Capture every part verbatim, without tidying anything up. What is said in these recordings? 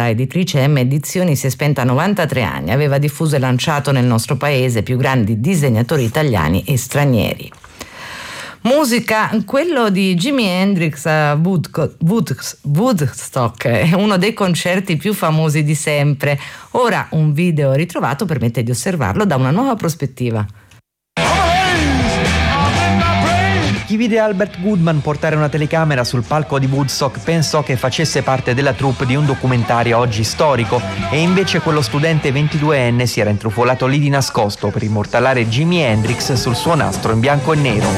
casa editrice M Edizioni si è spenta a novantatré anni. Aveva diffuso e lanciato nel nostro paese i più grandi disegnatori italiani e stranieri. Musica, quello di Jimi Hendrix a Wood- Wood- Woodstock è uno dei concerti più famosi di sempre. Ora un video ritrovato permette di osservarlo da una nuova prospettiva. Chi vide Albert Goodman portare una telecamera sul palco di Woodstock pensò che facesse parte della troupe di un documentario oggi storico, e invece quello studente ventiduenne si era intrufolato lì di nascosto per immortalare Jimi Hendrix sul suo nastro in bianco e nero.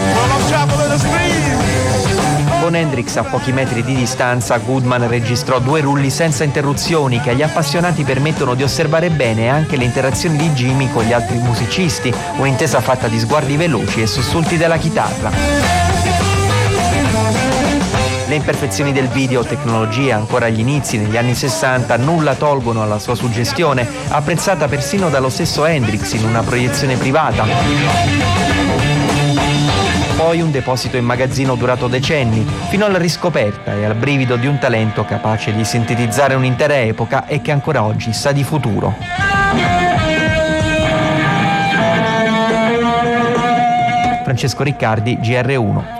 Con Hendrix a pochi metri di distanza, Goodman registrò due rulli senza interruzioni che agli appassionati permettono di osservare bene anche le interazioni di Jimi con gli altri musicisti, un'intesa fatta di sguardi veloci e sussulti della chitarra. Le imperfezioni del video, tecnologia ancora agli inizi negli anni sessanta, nulla tolgono alla sua suggestione, apprezzata persino dallo stesso Hendrix in una proiezione privata. Poi un deposito in magazzino durato decenni, fino alla riscoperta e al brivido di un talento capace di sintetizzare un'intera epoca e che ancora oggi sa di futuro. Francesco Riccardi, G R uno.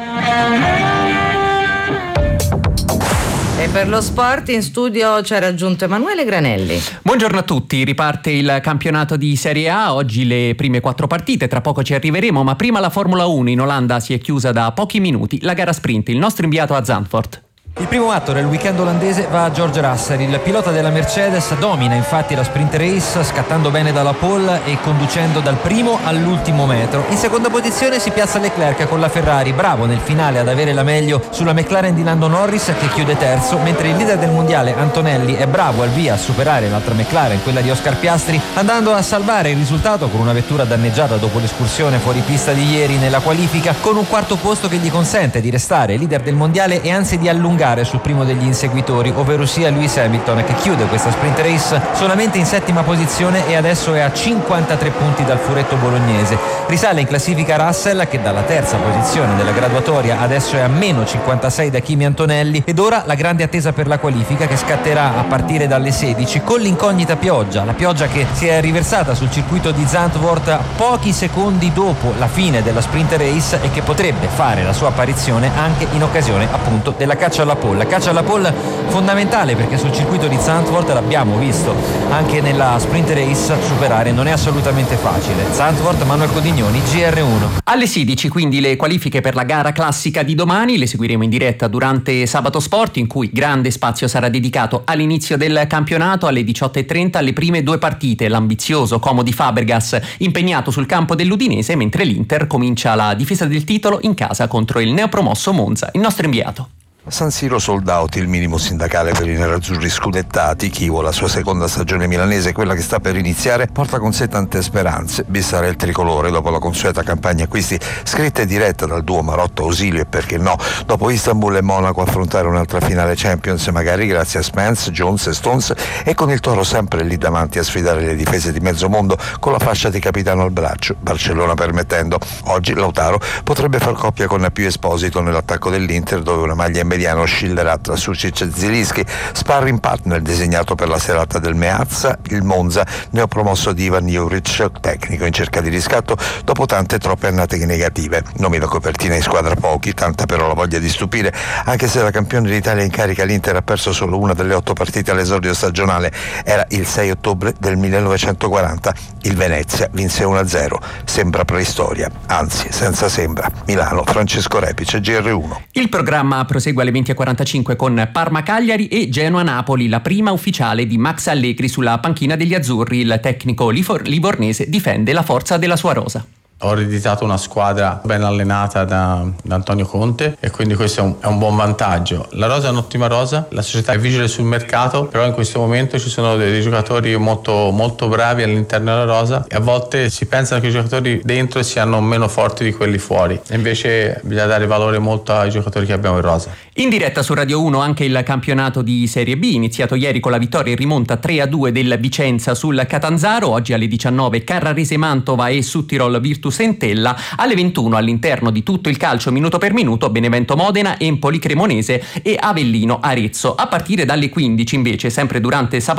E per lo sport in studio ci ha raggiunto Emanuele Granelli. Buongiorno a tutti, riparte il campionato di Serie A, oggi le prime quattro partite, tra poco ci arriveremo, ma prima la Formula uno in Olanda si è chiusa da pochi minuti, la gara sprint, il nostro inviato a Zandvoort. Il primo atto del weekend olandese va a George Russell, il pilota della Mercedes domina infatti la sprint race scattando bene dalla pole e conducendo dal primo all'ultimo metro. In seconda posizione si piazza Leclerc con la Ferrari, bravo nel finale ad avere la meglio sulla McLaren di Lando Norris che chiude terzo, mentre il leader del mondiale Antonelli è bravo al via a superare l'altra McLaren, quella di Oscar Piastri, andando a salvare il risultato con una vettura danneggiata dopo l'escursione fuori pista di ieri nella qualifica, con un quarto posto che gli consente di restare leader del mondiale e anzi di allungare sul primo degli inseguitori, ovvero sia Lewis Hamilton, che chiude questa sprint race solamente in settima posizione e adesso è a cinquantatré punti dal furetto bolognese. Risale in classifica Russell, che dalla terza posizione della graduatoria adesso è a meno cinquantasei da Kimi Antonelli, ed ora la grande attesa per la qualifica che scatterà a partire dalle sedici con l'incognita pioggia, la pioggia che si è riversata sul circuito di Zandvoort pochi secondi dopo la fine della sprint race e che potrebbe fare la sua apparizione anche in occasione appunto della caccia alla pole. La caccia alla pole fondamentale perché sul circuito di Zandvoort, l'abbiamo visto anche nella sprint race, superare non è assolutamente facile. Zandvoort, Manuel Codignoni, G R uno. Alle sedici quindi le qualifiche per la gara classica di domani, le seguiremo in diretta durante Sabato Sport, in cui grande spazio sarà dedicato all'inizio del campionato. Alle diciotto e trenta alle prime due partite, l'ambizioso Como di Fabregas impegnato sul campo dell'Udinese, mentre l'Inter comincia la difesa del titolo in casa contro il neopromosso Monza. Il nostro inviato. San Siro sold out, il minimo sindacale per i nerazzurri scudettati. Chievo, la sua seconda stagione milanese, quella che sta per iniziare, porta con sé tante speranze. Bissare il tricolore dopo la consueta campagna acquisti scritta e diretta dal duo Marotta Ausilio e perché no, dopo Istanbul e Monaco, affrontare un'altra finale Champions, magari grazie a Spence, Jones e Stones, e con il Toro sempre lì davanti a sfidare le difese di mezzo mondo con la fascia di capitano al braccio, Barcellona permettendo. Oggi Lautaro potrebbe far coppia con Più Esposito nell'attacco dell'Inter, dove una maglia mediano oscillerà tra Sucic e Zielinski, sparring partner designato per la serata del Meazza, il Monza, neopromosso di Ivan Juric, tecnico in cerca di riscatto dopo tante troppe annate negative. Nomi da copertina in squadra pochi, tanta però la voglia di stupire, anche se la campione d'Italia in carica l'Inter ha perso solo una delle otto partite all'esordio stagionale. Era il sei ottobre del millenovecentoquaranta, il Venezia vinse uno a zero, sembra preistoria, anzi senza sembra. Milano, Francesco Repice, G R uno. Il programma prosegue alle venti e quarantacinque con Parma-Cagliari e Genoa-Napoli, la prima ufficiale di Max Allegri sulla panchina degli azzurri. Il tecnico livornese difende la forza della sua rosa. Ho ereditato una squadra ben allenata da, da Antonio Conte e quindi questo è un, è un buon vantaggio. La rosa è un'ottima rosa, la società è vigile sul mercato, però in questo momento ci sono dei, dei giocatori molto, molto bravi all'interno della rosa e a volte si pensano che i giocatori dentro siano meno forti di quelli fuori, e invece bisogna dare valore molto ai giocatori che abbiamo in rosa. In diretta su Radio uno anche il campionato di Serie B, iniziato ieri con la vittoria in rimonta tre a due del Vicenza sul Catanzaro. Oggi alle diciannove Carrarese Mantova e Südtirol Virtus Entella. Alle ventuno all'interno di tutto il calcio minuto per minuto Benevento Modena, Empoli Cremonese e Avellino Arezzo. A partire dalle quindici invece, sempre durante Sabato